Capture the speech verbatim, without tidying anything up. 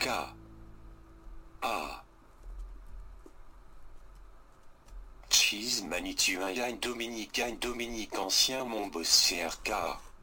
K. A. Cheese Manituain Dominicain Dominique Ancien Montbossière K.